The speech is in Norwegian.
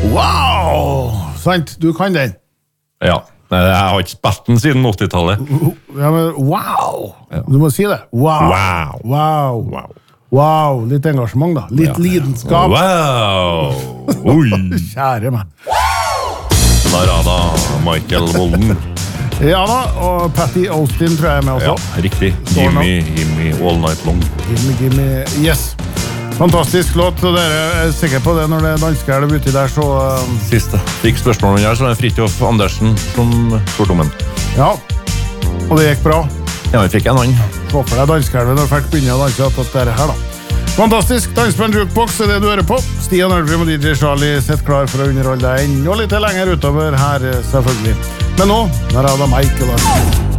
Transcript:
Wow! Sant, du kan den. Ja, jeg har ikke spilt den siden 80-tallet. Ja, men wow! Du må si det. Wow. Wow, litt engasjement da. Litt lidenskap. Wow! Oi! Kjære meg. Narada, Michael Bolden. Ja da, og Patty Austin tror jeg er med også. Ja, riktig. Gimme all night long. Gimme, yes. Fantastisk låt, og dere er sikre på det når det danske er det ute der, så... Siste. Fikk spørsmål om her, så er Fridtjof Andersen som spurte om den. Ja, og det gikk bra. Ja, vi fikk en annen. Så for deg danskelven når folk begynner å danse at det er her da. Fantastisk, dans på en jukebox er det du hører på. Stian Ølgrim og DJ Charlie sitter klar for å underholde deg enda litt lenger utover her, selvfølgelig. Men nå, når jeg hadde Michael